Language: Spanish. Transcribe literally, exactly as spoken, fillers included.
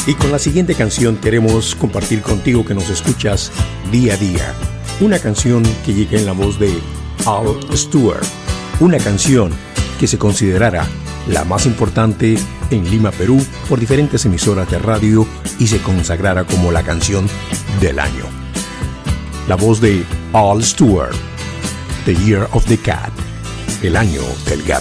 Y con la siguiente canción queremos compartir contigo que nos escuchas día a día. Una canción que llega en la voz de Al Stewart. Una canción que se considerará la más importante en Lima, Perú, por diferentes emisoras de radio y se consagrara como la canción del año. La voz de Al Stewart, The Year of the Cat, el año del gato.